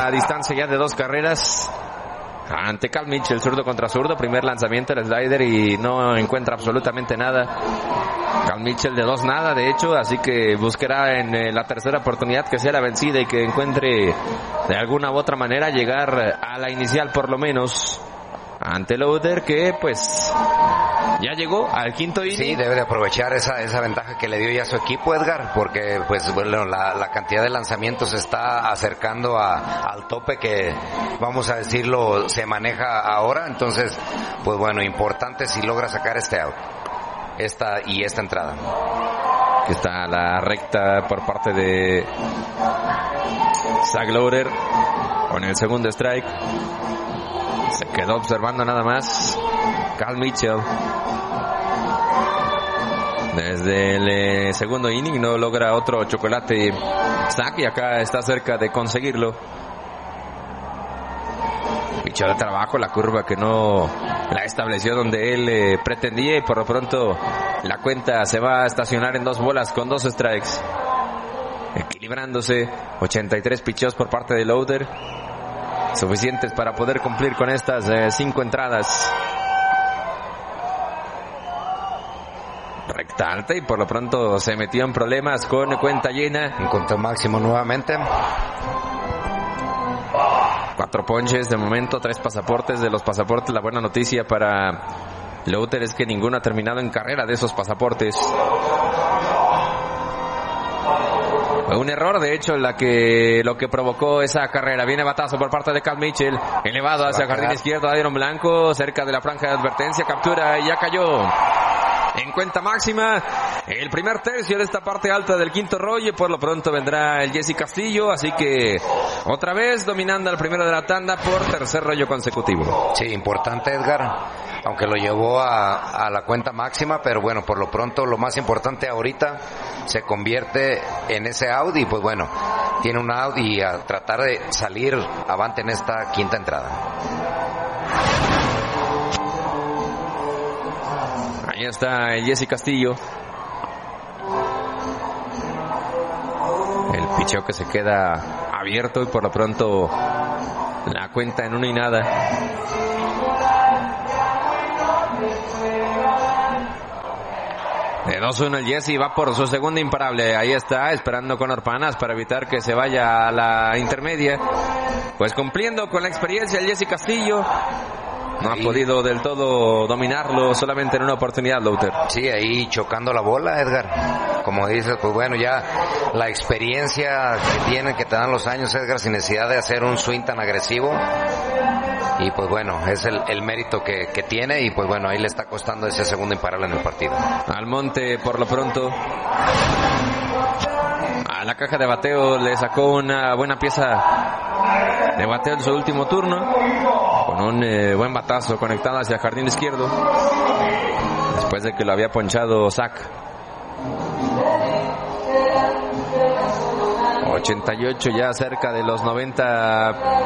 la distancia ya de 2 carreras ante Cal Mitchell, zurdo contra zurdo. Primer lanzamiento, el slider, y no encuentra absolutamente nada. Cal Mitchell de 2 nada, de hecho, así que buscará en la tercera oportunidad que sea la vencida y que encuentre de alguna u otra manera llegar a la inicial por lo menos ante Lowder, que pues ya llegó al quinto inning. Sí, debe de aprovechar esa ventaja que le dio ya su equipo, Edgar, porque pues bueno, la cantidad de lanzamientos se está acercando al tope que, vamos a decirlo, se maneja ahora. Entonces, pues bueno, importante si logra sacar este out, esta entrada. Aquí está la recta por parte de Zach Lowder con el segundo strike. Se quedó observando nada más Cal Mitchell. Desde el segundo inning no logra otro chocolate Zach, y acá está cerca de conseguirlo. Pichó de trabajo, la curva que no la estableció donde él pretendía, y por lo pronto la cuenta se va a estacionar en 2 bolas con 2 strikes. Equilibrándose, 83 picheos por parte de Lowder, suficientes para poder cumplir con estas 5 entradas. Recta alta, y por lo pronto se metió en problemas con cuenta llena. En conteo máximo nuevamente. 4 ponches de momento, 3 pasaportes. De los pasaportes, la buena noticia para Lowder es que ninguno ha terminado en carrera de esos pasaportes. Fue un error, de hecho, lo que provocó esa carrera. Viene batazo por parte de Cal Mitchell, elevado hacia jardín izquierdo, Iron Blanco, cerca de la franja de advertencia, captura y ya cayó. En cuenta máxima, el primer tercio de esta parte alta del quinto rollo. Por lo pronto vendrá el Jesse Castillo, así que otra vez dominando al primero de la tanda por tercer rollo consecutivo. Sí, importante, Edgar, aunque lo llevó a la cuenta máxima, pero bueno, por lo pronto lo más importante ahorita se convierte en ese out, y pues bueno, tiene un out y a tratar de salir avante en esta quinta entrada. Ahí está el Jesse Castillo. El picheo que se queda abierto, y por lo pronto la cuenta en 1 y nada. De 2-1 el Jesse va por su segunda imparable. Ahí está, esperando con Orpanas para evitar que se vaya a la intermedia. Pues cumpliendo con la experiencia el Jesse Castillo. No ha podido del todo dominarlo, solamente en una oportunidad, Lowder. Sí, ahí chocando la bola, Edgar. Como dices, pues bueno, ya la experiencia que te dan los años, Edgar, sin necesidad de hacer un swing tan agresivo. Y pues bueno, es el mérito que tiene, y pues bueno, ahí le está costando ese segundo imparable en el partido. Almonte, por lo pronto, a la caja de bateo le sacó una buena pieza de bateo en su último turno, con un buen batazo conectado hacia el jardín izquierdo, después de que lo había ponchado Zach. 88 ya cerca de los 90